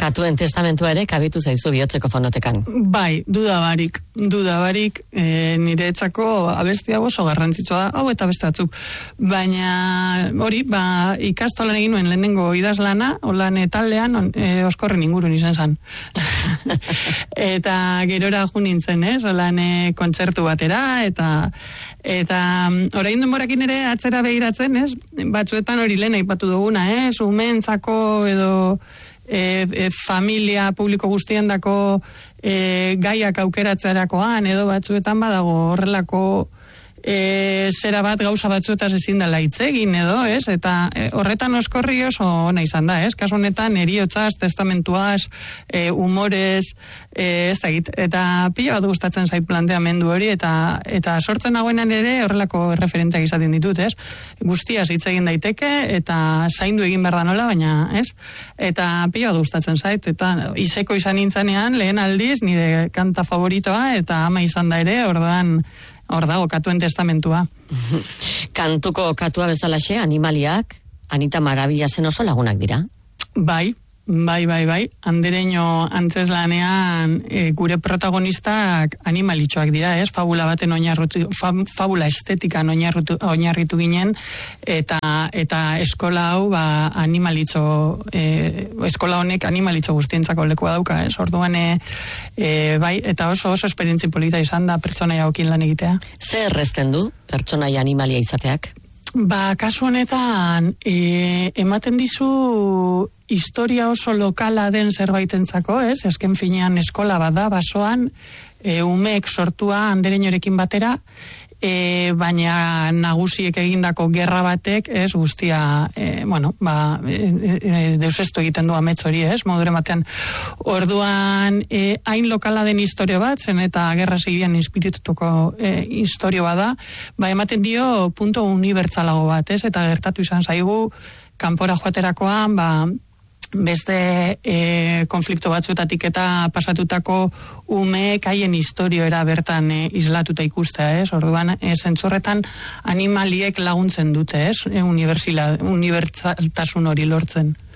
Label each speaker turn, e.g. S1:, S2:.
S1: Katuen testamentua ere kabitu zaizu bihotzeko fonotekan.
S2: Bai, duda barik, niretzako abestia oso garrantzitsua da, hau eta beste batzuk. Baina hori, ikastolan egin nuen lehenengo idazlana, holan taldean, Oskorren ingurun izan zan. Eta gerora jo nintzen, holan kontzertu batera, eta orain denborakin ere atzera begiratzen, batzuetan hori lehen aipatu duguna, umentzako edo familia publiko guztiendako gaiak aukeratzerakoan, edo batzuetan badago horrelako zera bat gauza batzuetaz ezin dela hitz egin edo, eta horretan Oskorri oso ona izan da, kasu honetan heriotzaz, testamentuaz, humorez, ez da egit, eta pila bat gustatzen zait planteamendu hori, eta sortzen nagoenan ere horrelako referenteak izaten ditut, guztiaz hitz egin daiteke, eta zaindu egin behar da nola, baina, eta pila bat gustatzen zait, eta izeko izan nintzanean, lehen aldiz, nire kanta favoritoa, eta ama izan da ere, hor dago, katuen testamentua.
S1: Kantuko katua bezalaxe, animaliak, Anita Marabillasen oso lagunak dira?
S2: Bai. Andereño antzeslanean gure protagonistak animalitxoak dira, fabula baten fabula estetikan oinarritu ginen, eta eskola hau animalitxo, eskola honek animalitxo guztientzako lekua dauka, orduan bai, eta oso esperientzi polita izan da pertsonaia okin lan egitea.
S1: Zer errezten du pertsonaia animalia izateak?
S2: Kasu honetan, ematen dizu historia oso lokala den zerbaitentzako, esken finean eskola bada, basoan, umeek sortua Andereñorekin batera, baina nagusiek egindako gerra batek, guztia, deusestu egiten du amets hori, modure batean. Orduan, hain lokala den historio bat, zen eta gerra zibian inspiritutuko historio bada, ematen dio punto unibertsalago bat, eta gertatu izan zaigu, kanpora joaterakoan, beste konflikto batzuetatik eta pasatutako umeek haien historioera bertan islatuta ikustea, orduan zentzorretan animaliek laguntzen dute, unibertsaltasun hori lortzen.